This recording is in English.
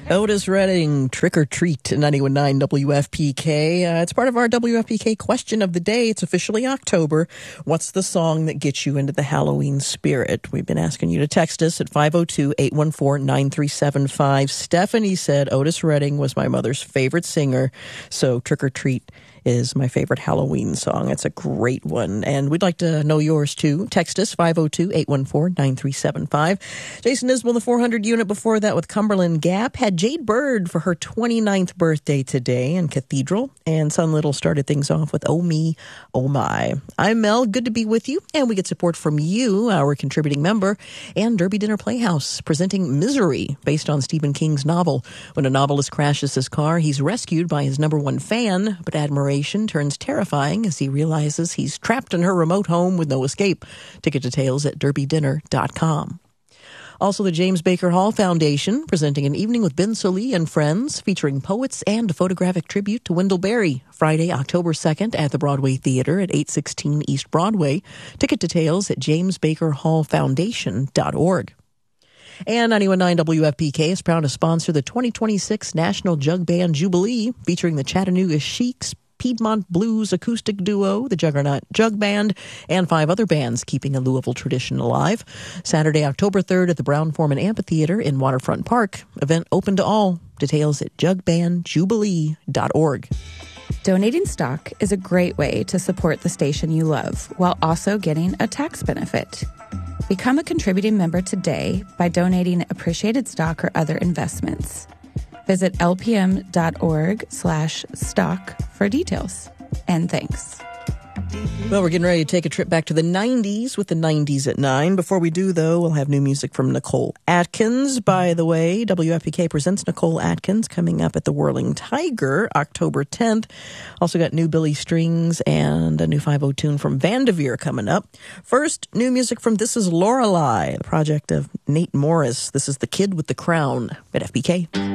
Otis Redding, Trick or Treat, 91.9 WFPK. It's part of our WFPK question of the day. It's officially October. What's the song that gets you into the Halloween spirit? We've been asking you to text us at 502-814-9375. Stephanie said Otis Redding was my mother's favorite singer, so Trick or Treat is my favorite Halloween song. It's a great one. And we'd like to know yours too. Text us 502-814-9375. Jason Isbell, the 400 unit before that with Cumberland Gap, had Jade Bird for her 29th birthday today in Cathedral. And Sun Little started things off with Oh Me, Oh My. I'm Mel. Good to be with you. And we get support from you, our contributing member, and Derby Dinner Playhouse presenting Misery, based on Stephen King's novel. When a novelist crashes his car, he's rescued by his number one fan, but admiration turns terrifying as he realizes he's trapped in her remote home with no escape. Ticket details at derbydinner.com. Also, the James Baker Hall Foundation presenting an evening with Ben Sollee and friends featuring poets and a photographic tribute to Wendell Berry. Friday, October 2nd at the Broadway Theater at 816 East Broadway. Ticket details at jamesbakerhallfoundation.org. And 91.9 WFPK is proud to sponsor the 2026 National Jug Band Jubilee, featuring the Chattanooga Sheiks, Piedmont Blues acoustic duo, the Juggernaut Jug Band, and 5 other bands keeping a Louisville tradition alive. Saturday, October 3rd at the Brown-Forman Amphitheater in Waterfront Park. Event open to all. Details at jugbandjubilee.org. Donating stock is a great way to support the station you love while also getting a tax benefit. Become a contributing member today by donating appreciated stock or other investments. Visit lpm.org/stock for details. And thanks. Well, we're getting ready to take a trip back to the 90s with the 90s at 9. Before we do, though, we'll have new music from Nicole Atkins. By the way, WFPK presents Nicole Atkins coming up at the Whirling Tiger October 10th. Also got new Billy Strings and a new 5-0 tune from Vanderveer coming up. First, new music from This Is Lorelei, the project of Nate Morris. This is The Kid with the Crown at FPK.